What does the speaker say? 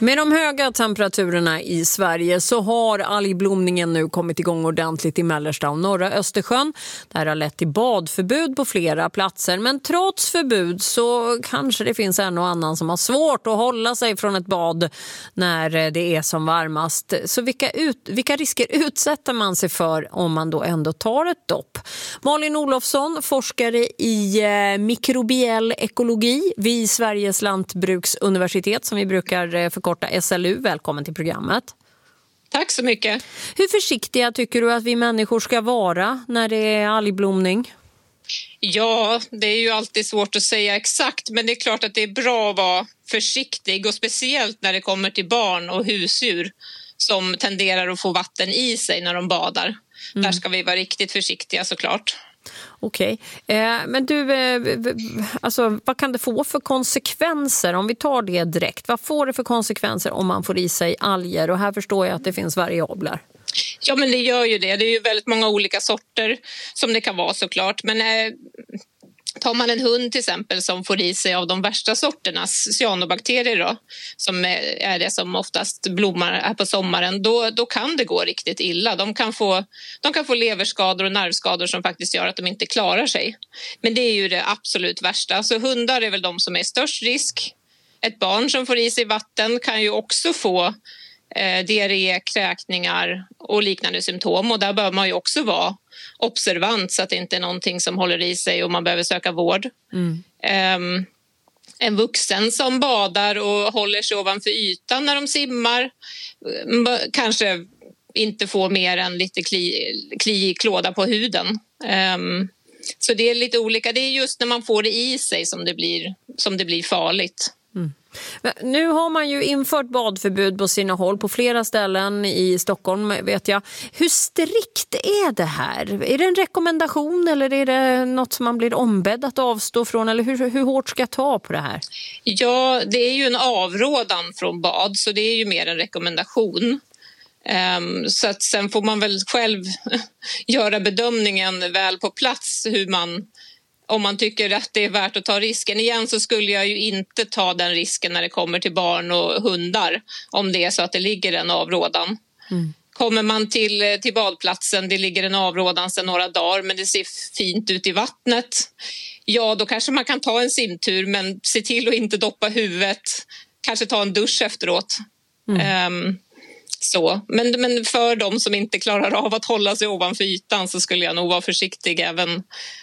Med de höga temperaturerna i Sverige så har algblomningen nu kommit igång ordentligt i mellersta och norra Östersjön. Det här har lett till badförbud på flera platser, men trots förbud så kanske det finns en och annan som har svårt att hålla sig från ett bad när det är som varmast. Så vilka risker utsätter man sig för om man då ändå tar ett dopp? Malin Olofsson, forskare i mikrobiell ekologi vid Sveriges lantbruksuniversitet som vi brukar förkorta SLU. Välkommen till programmet. Tack så mycket. Hur försiktiga tycker du att vi människor ska vara när det är algblomning? Ja, det är ju alltid svårt att säga exakt, men det är klart att det är bra att vara försiktig och speciellt när det kommer till barn och husdjur som tenderar att få vatten i sig när de badar. Där ska vi vara riktigt försiktiga såklart. Okej, men du, alltså, vad kan det få för konsekvenser om vi tar det direkt? Vad får det för konsekvenser om man får i sig alger? Och här förstår jag att det finns variabler. Ja, men det gör ju det. Det är ju väldigt många olika sorter som det kan vara såklart. Men tar man en hund till exempel som får i sig av de värsta sorternas cyanobakterier då, som är det som oftast blommar här på sommaren, då kan det gå riktigt illa. De kan få leverskador och nervskador som faktiskt gör att de inte klarar sig. Men det är ju det absolut värsta. Så hundar är väl de som är i störst risk. Ett barn som får i sig vatten kan ju också få diarré, kräkningar och liknande symptom, och där bör man ju också vara observant så att det inte är någonting som håller i sig och man behöver söka vård. En vuxen som badar och håller sig ovanför ytan när de simmar kanske inte får mer än lite klåda på huden. Så det är lite olika. Det är just när man får det i sig som det blir farligt. Men nu har man ju infört badförbud på sina håll på flera ställen i Stockholm, vet jag. Hur strikt är det här? Är det en rekommendation eller är det något som man blir ombedd att avstå från? Eller hur hårt ska jag ta på det här? Ja, det är ju en avrådan från bad, så det är ju mer en rekommendation. Så att sen får man väl själv göra bedömningen väl på plats om man tycker att det är värt att ta risken. Igen så skulle jag ju inte ta den risken när det kommer till barn och hundar om det är så att det ligger en avrådan. Kommer man till badplatsen, det ligger en avrådan sedan några dagar men det ser fint ut i vattnet. Ja, då kanske man kan ta en simtur, men se till att inte doppa huvudet. Kanske ta en dusch efteråt. Så. Men för de som inte klarar av att hålla sig ovanför ytan så skulle jag nog vara försiktig